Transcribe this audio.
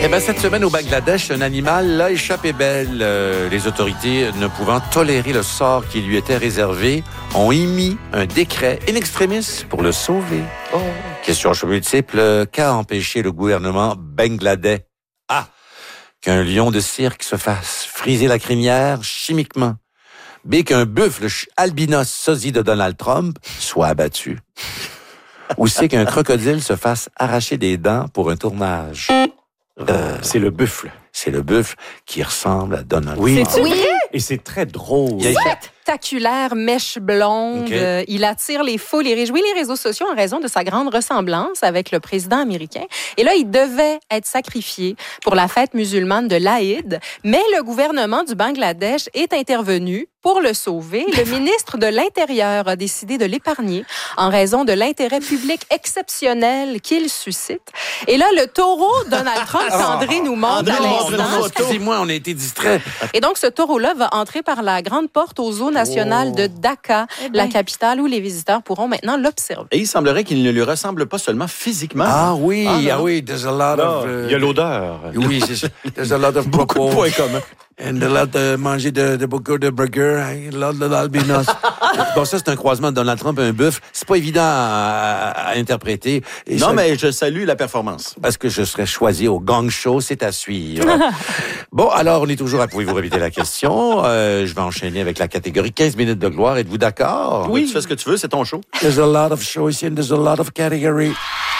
Eh bien, cette semaine au Bangladesh, un animal l'a échappé belle. Les autorités, ne pouvant tolérer le sort qui lui était réservé, ont émis un décret in extremis pour le sauver. Oh. Question multiple, qu'a empêché le gouvernement bangladais? A. Qu'un lion de cirque se fasse friser la crinière chimiquement. B. Qu'un buffle albinos sosie de Donald Trump soit abattu. Ou C. Qu'un crocodile se fasse arracher des dents pour un tournage. C'est le buffle. C'est le buffle qui ressemble à Donald Trump. Oui. C'est-tu vrai? Et c'est très drôle. Spectaculaire, mèche blonde. Okay. Il attire les foules et réjouit les réseaux sociaux en raison de sa grande ressemblance avec le président américain. Et là, il devait être sacrifié pour la fête musulmane de l'Aïd, mais le gouvernement du Bangladesh est intervenu pour le sauver. Le ministre de l'Intérieur a décidé de l'épargner en raison de l'intérêt public exceptionnel qu'il suscite. Et là, le taureau Donald Trump qu'André nous montre à l'instant. Excusez-moi, on a été distraits. Et donc, ce taureau-là va entrer par la grande porte au zoo national de Dhaka, la capitale où les visiteurs pourront maintenant l'observer. Et il semblerait qu'il ne lui ressemble pas seulement physiquement. Ah oui, there's a lot of... Il y a l'odeur. Oui, c'est ça. There's a lot of Beaucoup de points communs. And a lot de manger de beaucoup de burgers, a lot de albinos. Bon, ça, c'est un croisement de Donald Trump et un buffle. C'est pas évident à interpréter. Et Non, ça, mais je salue la performance. parce que je serais choisi au Gang Show, c'est à suivre. Bon, alors, on est toujours à... Pouvez-vous répéter la question? Je vais enchaîner avec la catégorie 15 minutes de gloire. Êtes-vous d'accord? Oui, tu fais ce que tu veux, c'est ton show. There's a lot of choice and there's a lot of category.